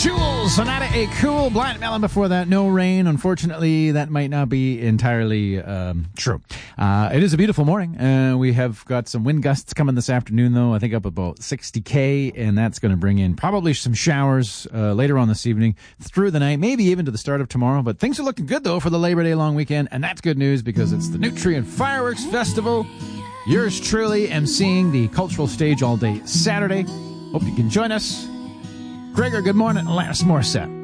Jewel, Sonata A Cool, Blind Melon before that, No Rain. Unfortunately, that might not be entirely true. It is a beautiful morning. We have got some wind gusts coming this afternoon, though. I think up about 60 km, and that's going to bring in probably some showers later on this evening, through the night, maybe even to the start of tomorrow. But things are looking good, though, for the Labor Day long weekend, and that's good news because it's the Nutrient Fireworks Festival. Yours truly emceeing the cultural stage all day Saturday. Hope you can join us. Gregor, good morning. Alanis Morissette.